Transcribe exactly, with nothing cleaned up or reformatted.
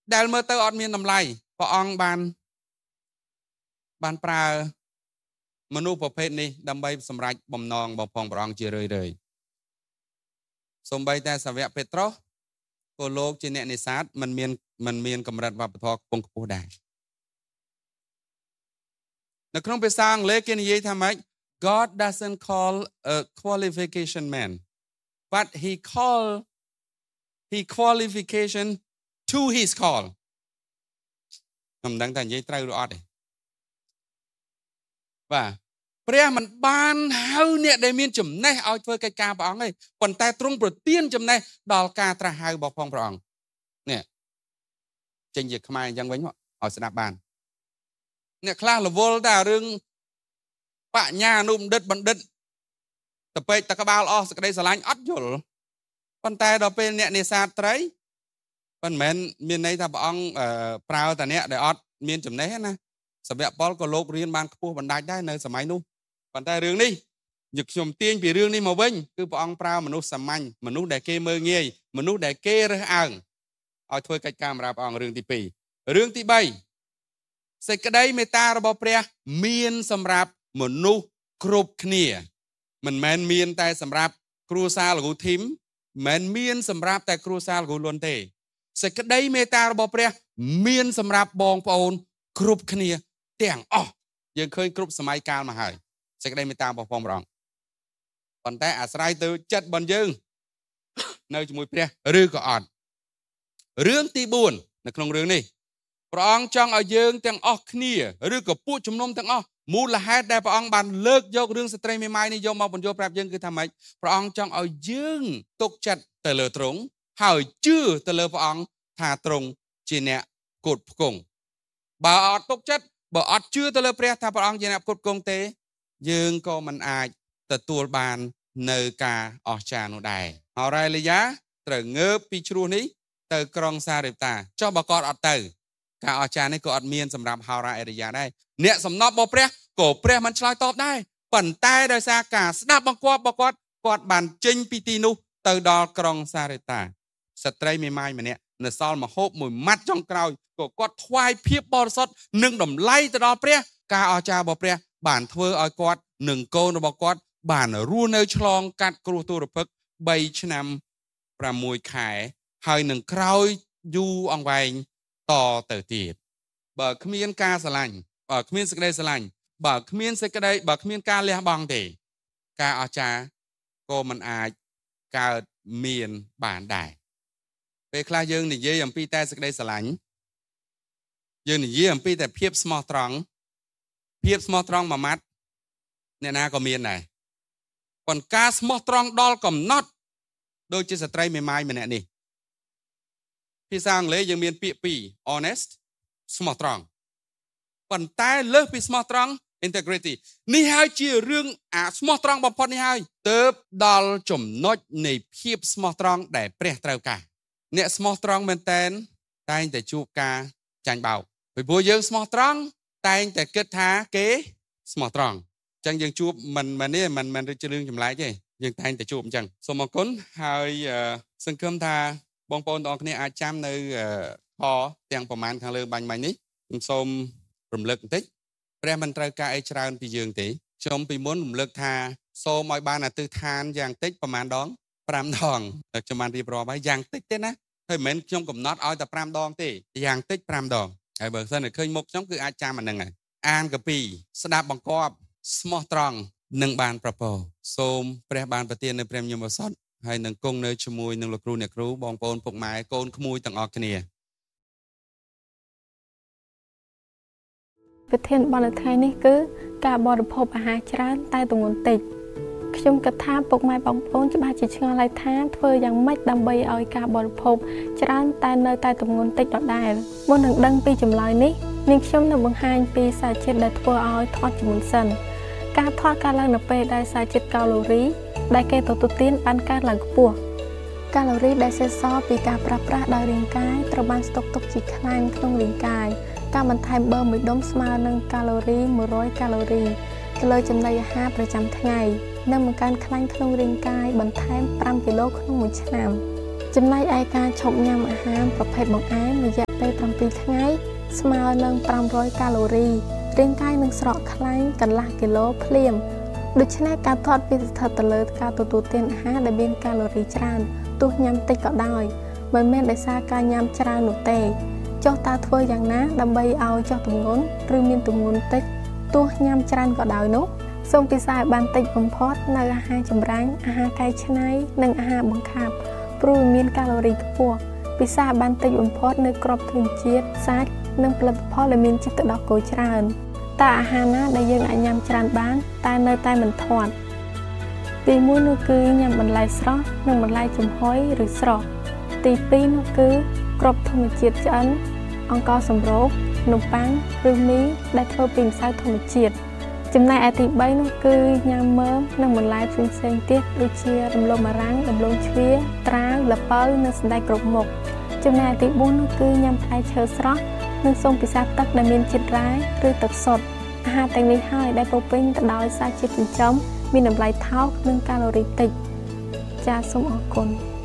ដែលមើលទៅអត់មានតម្លៃព្រះអង្គបានបានប្រើមនុស្សប្រភេទនេះដើម្បីសម្រេចបំណងរបស់ព្រះអង្គជារឿយៗសូម្បីតែសាវកពេត្រុសក៏លោកជាអ្នកនេសាទមិនមានមិនមានកម្រិតវប្បធម៌ខ្ពង់ខ្ពស់ដែរនៅក្នុងភាសាអង់គ្លេសគេនិយាយថាម៉េច God doesn't call a qualification man but he call he qualification to his call ខ្ញុំមិនដឹងថានិយាយត្រូវឬអត់ទេបាទព្រះមិនបានហៅអ្នកដែលមានចំណេះឲ្យធ្វើកិច្ចការព្រះអង្គទេប៉ុន្តែទ្រង់ប្រទានចំណេះដល់ការត្រាស់ហៅរបស់ព្រះអង្គនេះចេញជាខ្មែរអញ្ចឹងវិញមកឲ្យស្ដាប់បានអ្នកខ្លះរវល់តែរឿងបញ្ញាអនុបណ្ឌិតបណ្ឌិតតពេកតក្បាលអស់សក្តីស្រឡាញ់អត់យល់ប៉ុន្តែដល់ពេលអ្នកនេសាទត្រីមិនមែនមានន័យថាព្រះអង្គប្រើតែអ្នកដែលអត់មានចំណេះណាសាវកប៉ុលក៏លោករៀនបានខ្ពស់បណ្ដាច់ដែរនៅសម័យនោះប៉ុន្តែរឿងនេះយកខ្ញុំទាញពីរឿងនេះមកវិញគឺព្រះអង្គប្រើមនុស្សសាមញ្ញមនុស្សដែលគេមើលងាយមនុស្សដែលគេរើសអើងឲ្យធ្វើកិច្ចការបម្រើព្រះអង្គរឿងទីពីររឿងទីបីសេចក្តីមេត្តារបស់ព្រះមានសម្រាប់មនុស្សគ្រប់គ្នាមិនមែនមានតែសម្រាប់គ្រួសារលោកធីមមិនមានសម្រាប់តែគ្រួសារលោកលុនទេសេចក្តីមេត្តារបស់ព្រះមានសម្រាប់បងប្អូនគ្រប់គ្នាទាំងអស់យើងឃើញគ្រប់សម័យកាលមកហើយសេចក្តីមេត្តារបស់ព្រះអង្គប៉ុន្តែអាស្រ័យទៅចិត្តរបស់យើងនៅជាមួយព្រះឬក៏អត់រឿងទីបួននៅក្នុងរឿងនេះព្រះអង្គចង់ឲ្យយើងទាំងអស់គ្នាឬក៏ពួកជំនុំទាំងអស់មូលហេតុដែលព្រះអង្គបានលើកយករឿងស្ត្រីមេម៉ាយនេះយកមកបញ្យល់ប្រាប់យើងគឺថាម៉េចព្រះអង្គចង់ឲ្យយើងទុកចិត្តទៅលើទ្រង់ហើយជឿទៅលើព្រះអង្គថាទ្រង់ជាអ្នកគត់ផ្គង់បើអត់ទុកចិត្តបើអត់ជឿទៅលើព្រះថាព្រះអង្គជាអ្នកគត់ផ្គង់ទេយើងក៏មិនអាចទទួលបាននៅការអស្ចារ្យនោះដែរហោរ៉េលីយ៉ាត្រូវងើបពីជ្រោះនេះទៅក្រុងសារេបតាចុះបើគាត់អត់ទៅការអស្ចារ្យនេះក៏អត់មានសម្រាប់ហោរ៉ាអេរីយ៉ាដែរអ្នកសំណពរបស់ព្រះក៏ព្រះមិនឆ្លើយតបដែរប៉ុន្តែដោយសារការស្ដាប់បង្គាប់របស់គាត់គាត់បានចេញពីទីនោះទៅដល់ក្រុងសារេតាស្ត្រីមេម៉ាយម្នាក់នៅសល់មហូបមួយម៉ាត់ចុងក្រោយក៏គាត់ថ្វាយភាពបរិសុទ្ធនិងតម្លៃទៅដល់ព្រះការអស្ចារ្យរបស់ព្រះបានធ្វើឲ្យគាត់និងកូនរបស់គាត់បានរស់នៅឆ្លងកាត់គ្រោះទុរភិក្សបីឆ្នាំប្រាំមួយខែហើយនឹងក្រោយយូរអង្វែងតទៅទៀតបើគ្មានការស្រឡាញ់បើគ្មានសេចក្តីស្រឡាញ់បើគ្មានសេចក្តីបើគ្មានការលះបង់ទេការអស្ចារ្យក៏មិនអាចកើតមានបានដែរពេលខ្លះយើងនិយាយអំពីតែសេចក្តីស្រឡាញ់យើងនិយាយអំពីតែភាពស្មោះត្រង់ភាពស្មោះត្រង់មួយម៉ាត់អ្នកណាក៏មានដែរប៉ុន្តែការស្មោះត្រង់ដល់កំណត់ដូចជាស្ត្រីមេម៉ាយម្នាក់នេះភាសាអង់គ្លេសយើងមានពាក្យពីរ honest ស្មោះត្រង់ប៉ុន្តែលើសពីស្មោះត្រង់ integrity នេះហើយជារឿងអាស្មោះត្រង់បំផុតនេះហើយទើបដល់ចំណុចនៃភាពស្មោះត្រង់ដែលព្រះត្រូវការអ្នកស្មោះត្រង់មែនតែនតែងតែជួបការចាញ់បោកពីព្រោះយើងស្មោះត្រង់តែងតែគិតថាគេស្មោះត្រង់អញ្ចឹងយើងជួបមិនមិននេះមិនមិនជារឿងចម្លែកទេយើងតែងតែជួបអញ្ចឹងសូមអរគុណហើយសង្ឃឹមថាបងប្អូនទាំងអស់គ្នាអាចចាំនៅខទាំងប្រមាណខាងលើបាញ់មិញនេះខ្ញុំសូមរំលឹកបន្តិចព្រះមិនត្រូវការអីច្រើនពីយើងទេខ្ញុំពីមុនរំលឹកថាសូមឲ្យបានអធិដ្ឋានយ៉ាងតិចប្រមាណដងប្រាំដងខ្ញុំបានរៀបរាប់ហើយយ៉ាងតិចទេណាហើយមិនមែនខ្ញុំកំណត់ឲ្យតែប្រាំដងទេយ៉ាងតិចប្រាំដងហើយបើសិនតែឃើញមុខខ្ញុំគឺអាចចាំអាហ្នឹងហើយអានកាពីស្ដាប់បង្គាប់ស្មោះត្រង់នឹងបានប្រពោសូមព្រះបានប្រទាននៅព្រះញោមឱសថហើយនឹងគង់នៅជាមួយនឹងលោកគ្រូអ្នកគ្រូបងប្អូនពុកម៉ែកូនក្មួយទាំងអស់គ្នាវិធានបរិថ្ងៃនេះគឺការបរិភោគអាហារច្រើនតែទម្ងន់តិចខ្ញុំគិតថាពុកម៉ែបងប្អូនច្បាស់ជាឆ្ងល់ហើយថាធ្វើយ៉ាងម៉េចដើម្បីឲ្យការបរិភោគច្រើនតែនៅតែទម្ងន់តិចដដែលមុននឹងដឹងពីចម្លើយនេះនាងខ្ញុំនឹងបង្ហាញពីសារជាតិដែលធ្វើឲ្យថតជាមុនសិនការថតកើតឡើងនៅពេលដែលសារជាតិកាឡូរីដែលគេទទួលទានបានកើនឡើងខ្ពស់កាឡូរីដែលសេសសល់ពីការប្រើប្រាស់ដោយរាងកាយត្រូវបានស្តុកទុកជាខ្លាញ់ក្នុងរាងកាយការបន្ថែមប៊ឺមួយដុំស្មើនឹងកាឡូរីមួយរយកាឡូរីទៅលើចំណីអាហារប្រចាំថ្ងៃនិងបង្កើនខ្លាញ់ក្នុងរាងកាយបន្ថែមប្រាំគីឡូក្នុងមួយឆ្នាំជចំណែកឯការឈប់ញ៉ាំអាហារប្រភេទបង្អែមរយៈពេលប្រាំពីរថ្ងៃស្មើនឹងប្រាំរយកាឡូរីរាងកាយនឹងស្រកខ្លាញ់កន្លះគីឡូភ្លាមដូច្នេះការថតវាស្ថិតទៅលើការទទួលទានអាហារដែលមានកាឡូរីច្រើនទោះញ៉ាំតិចក៏ដោយមិនមែនដោយសារការញ៉ាំច្រើននោះទេចុះតើធ្វើយ៉ាងណាដើម្បីឲ្យចុះទម្ងន់ឬមានទម្ងន់តិចទោះញ៉ាំច្រើនក៏ដោយនោះសូមពិសាឲ្យបានតិចបំផុតនៅអាហារចម្រាញ់អាហារកែច្នៃនិងអាហារបង្ខាប់ព្រោះមានកាឡូរីខ្ពស់ពិសាឲ្យបានតិចបំផុតនៅគ្រាប់ធញ្ញជាតិសាច់និងផលិតផលដែលមានជាតិទឹកដោះគោច្រើនតើអាហារណាដែលយើងអាចញ៉ាំច្រើនបានតែនៅតែមិនធាត់ទីមួយនោះគឺញ៉ាំបន្លែស្រស់និងបន្លែចំហុយឬស្រស់ទីពីរនោះគឺគ្រាប់ធម្មជាតិឆ្អិនអង្ករសម្រូបនំប៉័ងឬមីដែលធ្វើពីម្សៅធម្មជាតិចំណែកឯទីបីនោះគឺញ៉ាំមើមនិងបន្លែផ្សេងៗទៀតដូចជារំលងបារាំងរំលងជ្វាត្រាវល្ពៅនិងសណ្តែកគ្រប់មុខចំណែកឯទីបួននោះគឺញ៉ាំផ្លែឈើស្រស់និងសូមពិសាទឹកដែលមានជាតិរ៉ែឬទឹកសុទ្ធអាហារទាំងនេះហើយដែលពោរពេញទៅដោយសារជាតិចិញ្ចឹមមានតម្លៃថោកនិងកាឡូរីតិចចាសសូមអរគុណ